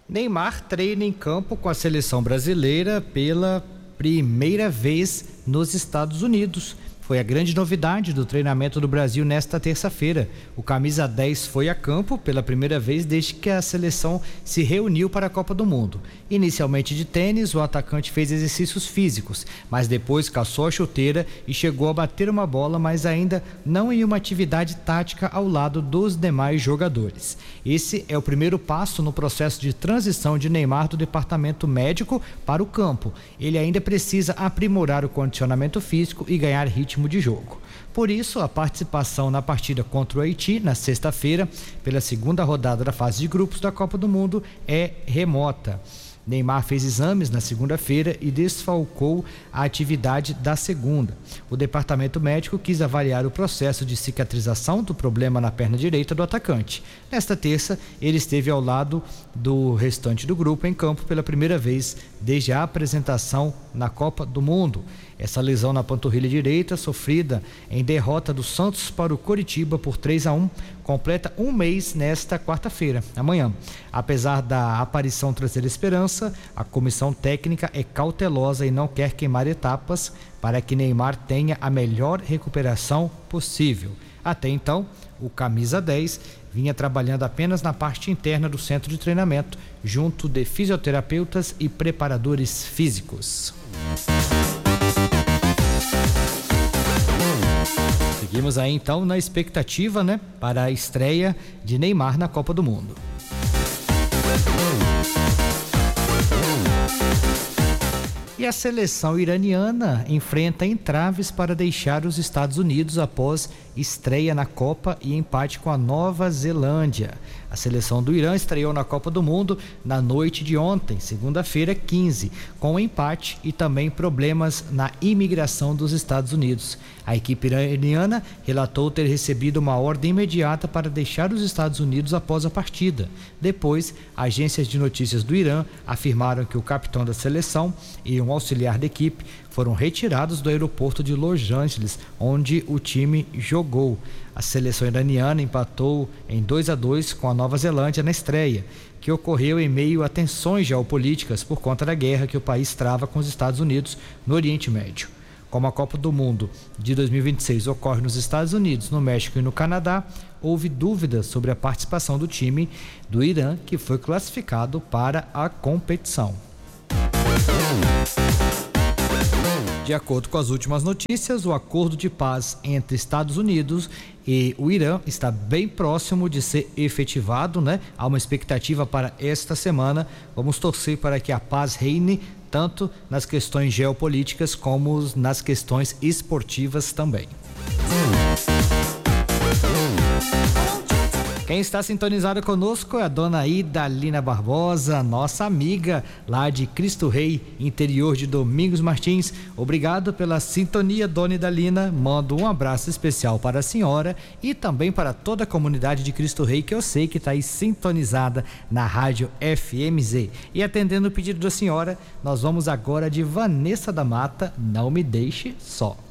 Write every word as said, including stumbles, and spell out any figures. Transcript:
Neymar treina em campo com a seleção brasileira pela primeira vez nos Estados Unidos. Foi a grande novidade do treinamento do Brasil nesta terça-feira. O camisa dez foi a campo pela primeira vez desde que a seleção se reuniu para a Copa do Mundo. Inicialmente de tênis, o atacante fez exercícios físicos, mas depois caçou a chuteira e chegou a bater uma bola, mas ainda não em uma atividade tática ao lado dos demais jogadores. Esse é o primeiro passo no processo de transição de Neymar do departamento médico para o campo. Ele ainda precisa aprimorar o condicionamento físico e ganhar ritmo de jogo. Por isso, a participação na partida contra o Haiti, na sexta-feira, pela segunda rodada da fase de grupos da Copa do Mundo, é remota. Neymar fez exames na segunda-feira e desfalcou a atividade da segunda. O departamento médico quis avaliar o processo de cicatrização do problema na perna direita do atacante. Nesta terça, ele esteve ao lado do restante do grupo em campo pela primeira vez desde a apresentação na Copa do Mundo. Essa lesão na panturrilha direita, sofrida em derrota do Santos para o Coritiba por três a um, completa um mês nesta quarta-feira, amanhã. Apesar da aparição trazer esperança, a comissão técnica é cautelosa e não quer queimar etapas para que Neymar tenha a melhor recuperação possível. Até então, o camisa dez vinha trabalhando apenas na parte interna do centro de treinamento, junto de fisioterapeutas e preparadores físicos. Seguimos aí então na expectativa, né, para a estreia de Neymar na Copa do Mundo. E a seleção iraniana enfrenta entraves para deixar os Estados Unidos após estreia na Copa e empate com a Nova Zelândia. A seleção do Irã estreou na Copa do Mundo na noite de ontem, segunda-feira, quinze, com empate e também problemas na imigração dos Estados Unidos. A equipe iraniana relatou ter recebido uma ordem imediata para deixar os Estados Unidos após a partida. Depois, agências de notícias do Irã afirmaram que o capitão da seleção e um auxiliar da equipe foram retirados do aeroporto de Los Angeles, onde o time jogou. A seleção iraniana empatou em dois a dois com a Nova Zelândia na estreia, que ocorreu em meio a tensões geopolíticas por conta da guerra que o país trava com os Estados Unidos no Oriente Médio. Como a Copa do Mundo de dois mil e vinte e seis ocorre nos Estados Unidos, no México e no Canadá, houve dúvidas sobre a participação do time do Irã, que foi classificado para a competição. De acordo com as últimas notícias, o acordo de paz entre Estados Unidos e o Irã está bem próximo de ser efetivado, né? Há uma expectativa para esta semana. Vamos torcer para que a paz reine tanto nas questões geopolíticas como nas questões esportivas também. Quem está sintonizado conosco é a dona Idalina Barbosa, nossa amiga lá de Cristo Rei, interior de Domingos Martins. Obrigado pela sintonia, dona Idalina. Mando um abraço especial para a senhora e também para toda a comunidade de Cristo Rei, que eu sei que está aí sintonizada na rádio F M Z. E atendendo o pedido da senhora, nós vamos agora de Vanessa da Mata, Não Me Deixe Só.